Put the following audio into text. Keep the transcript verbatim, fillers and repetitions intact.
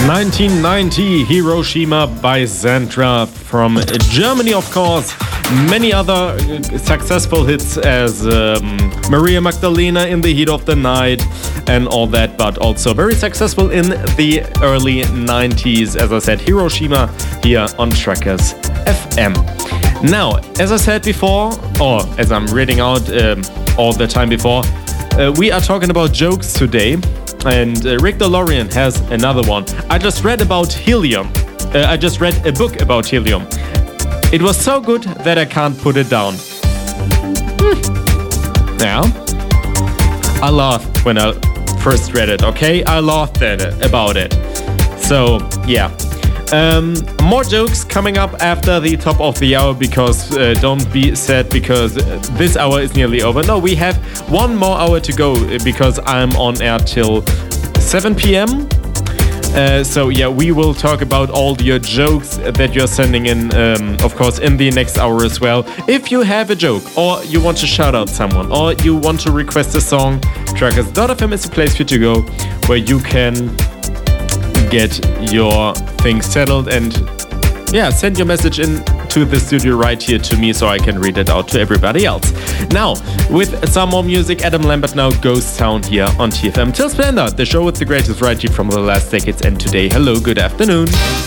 nineteen ninety, Hiroshima by Xantra from Germany, of course. Many other successful hits as um, Maria Magdalena, In the Heat of the Night and all that, but also very successful in the early nineties. As I said, Hiroshima here on Trackers F M. Now, as I said before, or as I'm reading out um, all the time before, uh, we are talking about jokes today. And uh, Rick DeLorean has another one. I just read about helium. Uh, I just read a book about helium. It was so good that I can't put it down. Hmm. Yeah. I laughed when I first read it, okay? I laughed at it, about it. So, yeah. Um, more jokes coming up after the top of the hour, because uh, don't be sad because this hour is nearly over. No, we have one more hour to go because I'm on air till seven p.m. Uh, so yeah, we will talk about all your jokes that you're sending in, um, of course, in the next hour as well. If you have a joke, or you want to shout out someone, or you want to request a song, trackers dot f m is a place for you to go where you can get your things settled and yeah, send your message in to the studio right here to me so I can read it out to everybody else. Now, with some more music, Adam Lambert now, Ghost Town here on T F M. Till Splendor, the show with the greatest variety from the last decades and today. Hello, good afternoon.